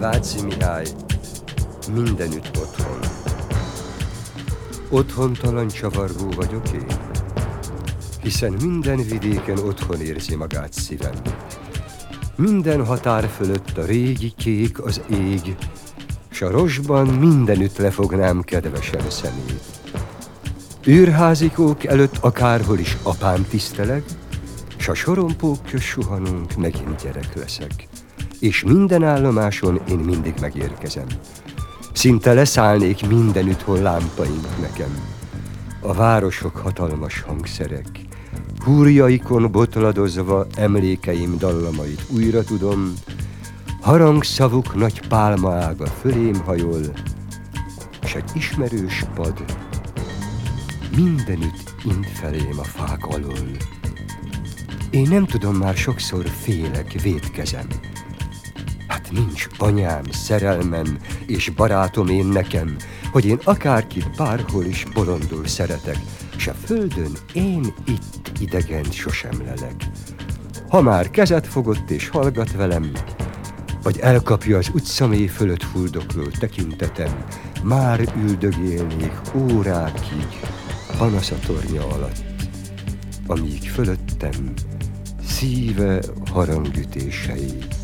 Váci Mihály, mindenütt otthon. Otthontalan csavargó vagyok én, hiszen minden vidéken otthon érzi magát szívem. Minden határ fölött a régi kék az ég, s a rosban mindenütt lefognám kedvesen szemét. Őrházikók előtt akárhol is apám tiszteleg, s a sorompók közt suhanunk, megint gyerek leszek. És minden állomáson én mindig megérkezem. Szinte leszállnék mindenütt, hol lámpaink nekem. A városok hatalmas hangszerek, húrjaikon botladozva emlékeim dallamait újra tudom, harangszavuk nagy pálmaága fölém hajol, s egy ismerős pad mindenütt int felém a fák alól. Én nem tudom, már sokszor félek, vétkezem. Hát nincs anyám, szerelmem és barátom én nekem, hogy én akárkit bárhol is bolondul szeretek, s a földön én itt idegen sosem lelek. Ha már kezet fogott és hallgat velem, vagy elkapja az utcamély fölött fuldokló tekintetem, már üldögélnék órákig panaszatornya alatt, amíg fölöttem szíve harangütései